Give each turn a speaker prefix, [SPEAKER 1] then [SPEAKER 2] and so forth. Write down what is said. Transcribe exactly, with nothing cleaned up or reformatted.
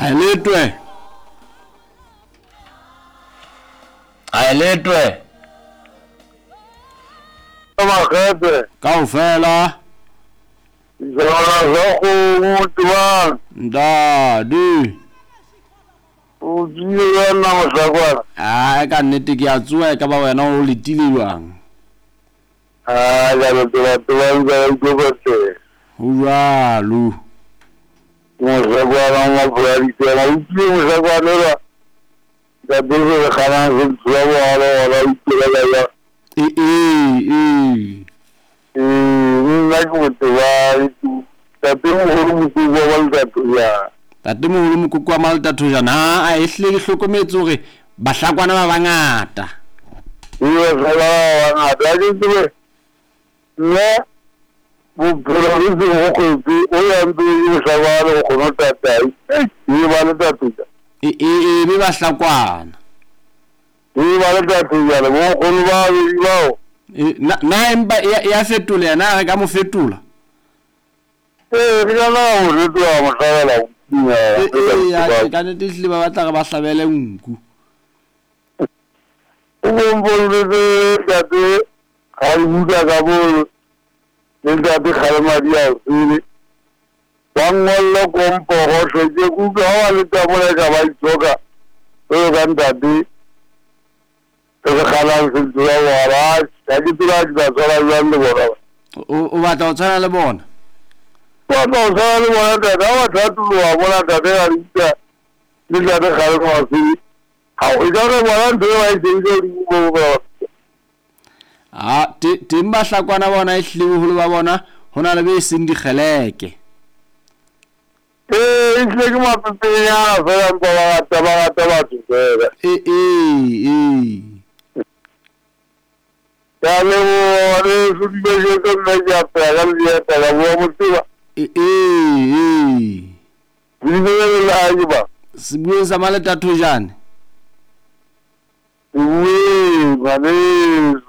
[SPEAKER 1] a letwe a letwe
[SPEAKER 2] Makete.
[SPEAKER 1] kaofela
[SPEAKER 2] Zona zoko mutwa.
[SPEAKER 1] ndadi
[SPEAKER 2] O dile na mosakwana.
[SPEAKER 1] a ka nnete ke a tsoa ka ba wena o letile jwang
[SPEAKER 2] Ah, ya lo twa twa nza ikobose.
[SPEAKER 1] jwalo
[SPEAKER 2] Mosakwana mo pulari tena utlwe mosakwana la. Da bebe khana zwa wala wala ikela ya.
[SPEAKER 1] e e e
[SPEAKER 2] Eh, nna ke motwa itu. Da bebe ho motwa wa wala ya.
[SPEAKER 1] tate moholo mokoko wa maletathojana ha a ehlile ke hlokometse hore bahlakwana ba bangata
[SPEAKER 2] Iyo sala wa ngata ke twe. Ne buphelo re go go o ya mbe o sa ba go no tata e e ba le tata
[SPEAKER 1] e e e be bahlakwana
[SPEAKER 2] e ba le tata ya le go go ba ba
[SPEAKER 1] E, na na empa ya ya fetola yana re ka mo fetola
[SPEAKER 2] e re na o re twa mo sala la
[SPEAKER 1] e e ya ka nete hlile ba batla re ba hlabele nku
[SPEAKER 2] o bo le de tata ha buda ka bo le tata khale ma dia ile wangolo kompo go se ku ka wa le ta mo ka ba itsoka o ga ndati ke khala se dula wa ba ke tira ka tsara jang le bona
[SPEAKER 1] o batla o tshwana le bona
[SPEAKER 2] wa ba tsara le bona da wa thatu wa bona da da ri ta ni da da khale ma si ha o ga re bona ntwe wa se di go go
[SPEAKER 1] a teng bahlakwana bona ehlile boholo ba bona hona le be seng dikgeleke
[SPEAKER 2] eh ile ke ma pepenya fela mpa ba ta ba ta ba tsela
[SPEAKER 1] e e e
[SPEAKER 2] ya le o re su di be ke nna ya pa ga le ta ga bo mo tiba
[SPEAKER 1] e e
[SPEAKER 2] di be la ai ba
[SPEAKER 1] sebueng sa maletathojane
[SPEAKER 2] oui, vale.